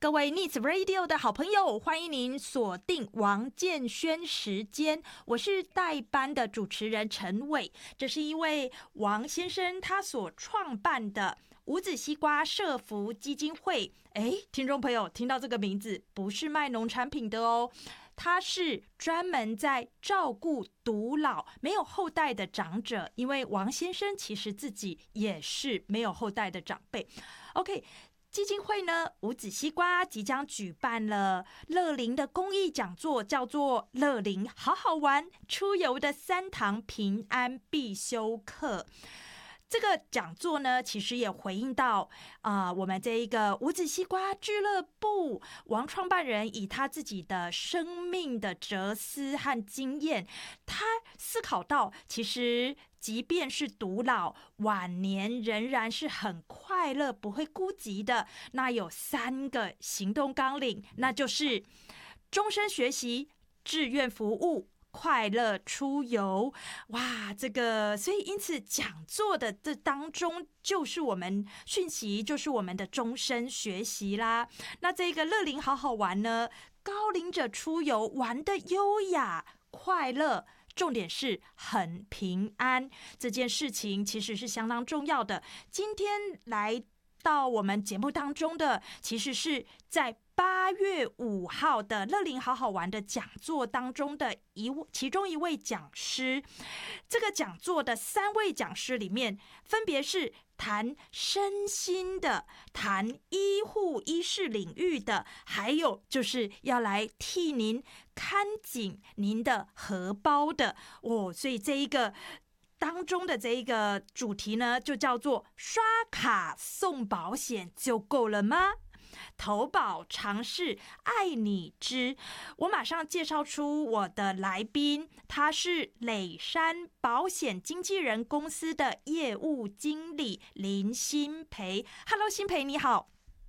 各位 Needs Radio 的好朋友，欢迎您锁定王建轩时间，我是代班的主持人陈伟。这是一位王先生他所创办的无籽西瓜社福基金会。听众朋友听到这个名字，不是卖农产品的哦，他是专门在照顾独老没有后代的长者，因为王先生其实自己也是没有后代的长辈。OK，基金会呢，无籽西瓜即将举办了乐龄的公益讲座，叫做乐龄好好玩出游的3堂平安必修课。这个讲座呢，其实也回应到我们这一个无籽西瓜俱乐部王创办人以他自己的生命的哲思和经验，他思考到其实即便是独老晚年仍然是很快乐不会孤寂的。那有3个行动纲领，那就是终身学习、志愿服务、快乐出游。哇，所以因此讲座的这当中就是我们讯息，就是我们的终身学习啦。那这个乐龄好好玩呢，高龄者出游玩的优雅快乐，重点是很平安，这件事情其实是相当重要的。今天来到我们节目当中的，其实是在8月5号的乐龄好好玩的讲座当中的其中一位讲师。这个讲座的3位讲师里面，分别是谈身心的，谈医护医事领域的，还有就是要来替您看紧您的荷包的所以这一个当中的这一个主题呢，就叫做刷卡送保险就够了吗？投保尝试爱你知。我马上介绍出我的来宾，他是磊山保险经纪人公司的业务经理林欣培。Hello， 欣培你好。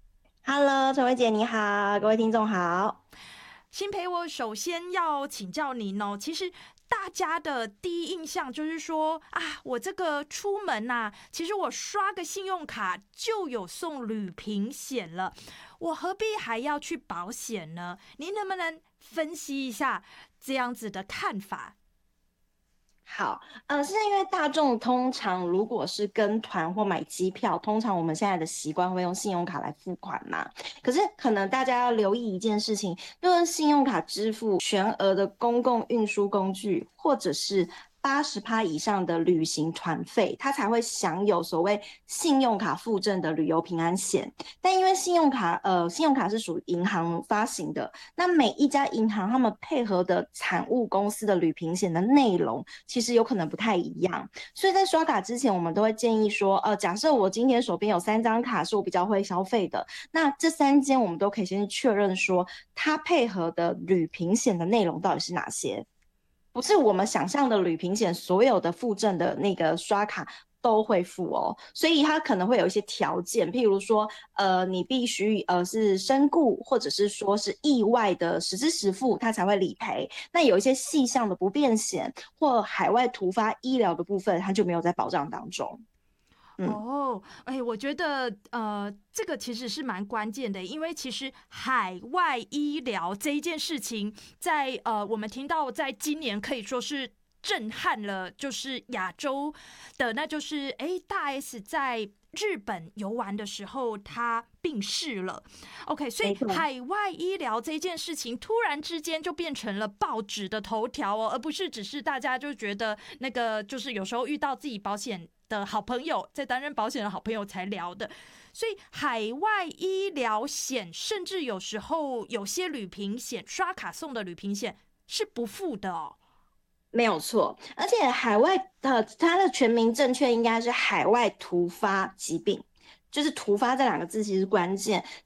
Hello， 陈薇姐你好，各位听众好。 欣培，我首先要请教您哦，其实大家的第一印象就是说我这个出门其实我刷个信用卡就有送旅平险了，我何必还要去保险呢？您能不能分析一下这样子的看法？ 好，是因为大众通常如果是跟团或买机票，通常我们现在的习惯会用信用卡来付款嘛。可是可能大家要留意一件事情，用信用卡支付全额的公共运输工具，或者是80%以上的旅行团费，它才会享有所谓信用卡附赠的旅游平安险。但因为信用卡是属于银行发行的，那每一家银行他们配合的产物公司的旅平险的内容其实有可能不太一样，所以在刷卡之前我们都会建议说假设我今天手边有3张卡是我比较会消费的，那这3间我们都可以先确认说它配合的旅平险的内容到底是哪些，不是我们想象的旅平险所有的附赠的那个刷卡都会付哦，所以它可能会有一些条件，譬如说你必须是身故，或者是说是意外的实支实付，它才会理赔。那有一些细项的不便险或海外突发医疗的部分，它就没有在保障当中。 我觉得这个其实是蛮关键的，因为其实海外医疗这一件事情，在我们听到在今年可以说是震撼了，就是亚洲的，那就是大 S 在日本游玩的时候，他病逝了。OK， 所以海外医疗这件事情突然之间就变成了报纸的头条而不是只是大家就觉得那个就是有时候遇到自己保险的好朋友，在担任保险的好朋友才聊的。所以海外医疗险，甚至有时候有些旅平险刷卡送的旅平险是不付的哦。 没有错，而且海外它的全名正确应该是海外突发疾病，就是突发这2个字其实关键。